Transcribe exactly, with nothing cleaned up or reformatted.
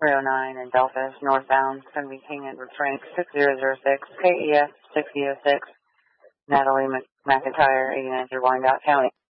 three oh nine in Delphos, northbound, going to be King Edward Frank, six zero zero six, K E S six zero six, Natalie McIntyre, eighty-nine through Wyandotte County.